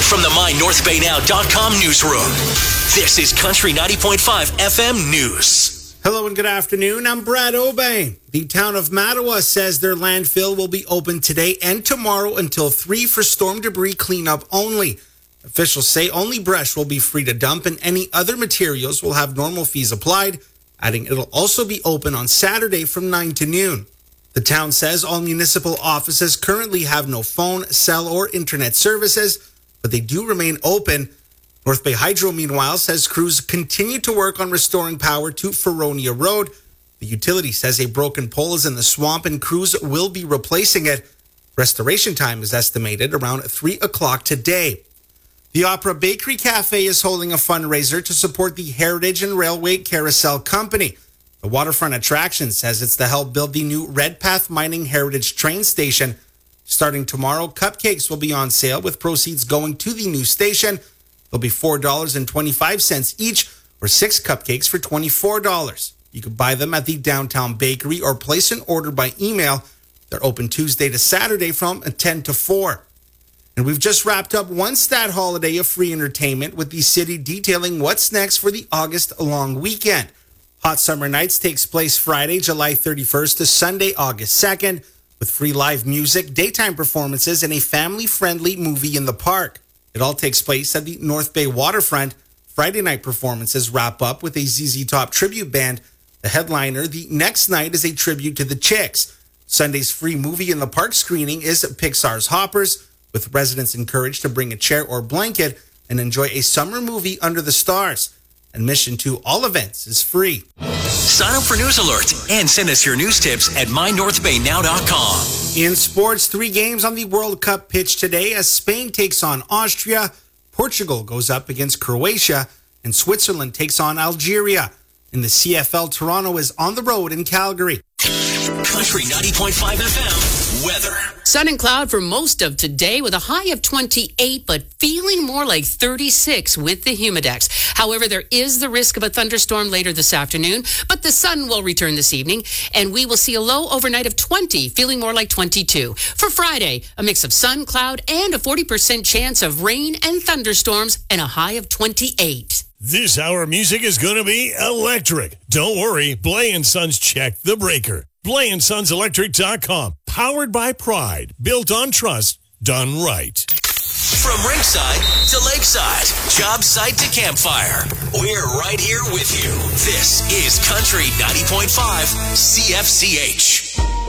From the MyNorthBayNow.com newsroom, this is Country 90.5 FM News. Hello and good afternoon. I'm Brad Obey. The town of Mattawa says their landfill will be open today and tomorrow until 3 for storm debris cleanup only. Officials say only brush will be free to dump and any other materials will have normal fees applied, adding it'll also be open on Saturday from 9 to noon. The town says all municipal offices currently have no phone, cell, or internet services, but they do remain open. North Bay Hydro, meanwhile, says crews continue to work on restoring power to Feronia Road. The utility says a broken pole is in the swamp and crews will be replacing it. Restoration time is estimated around 3 o'clock today. The Opera Bakery Cafe is holding a fundraiser to support the Heritage and Railway Carousel Company. The waterfront attraction says it's to help build the new Redpath Mining Heritage train station. Starting tomorrow, cupcakes will be on sale with proceeds going to the new station. They'll be $4.25 each, or 6 cupcakes for $24. You can buy them at the Downtown Bakery or place an order by email. They're open Tuesday to Saturday from 10 to 4. And we've just wrapped up one stat holiday of free entertainment with the city detailing what's next for the August long weekend. Hot Summer Nights takes place Friday, July 31st to Sunday, August 2nd, with free live music, daytime performances, and a family-friendly movie in the park. It all takes place at the North Bay waterfront. Friday night performances wrap up with a ZZ Top tribute band. The headliner the next night is a tribute to the Chicks. Sunday's free movie in the park screening is Pixar's Hoppers, with residents encouraged to bring a chair or blanket and enjoy a summer movie under the stars. Admission to all events is free. Sign up for news alerts and send us your news tips at MyNorthBayNow.com. In sports, 3 games on the World Cup pitch today as Spain takes on Austria, Portugal goes up against Croatia, and Switzerland takes on Algeria. In the CFL, Toronto is on the road in Calgary. Country 90.5 FM weather. Sun and cloud for most of today with a high of 28, but feeling more like 36 with the humidex. However, there is the risk of a thunderstorm later this afternoon, but the sun will return this evening, and we will see a low overnight of 20, feeling more like 22. For Friday, a mix of sun, cloud, and a 40% chance of rain and thunderstorms, and a high of 28. This hour of music is going to be electric. Don't worry, Blay & Sons checked the breaker. BlayandSonsElectric.com. Powered by pride. Built on trust. Done right. From ringside to lakeside, job site to campfire, we're right here with you. This is Country 90.5 CFCH.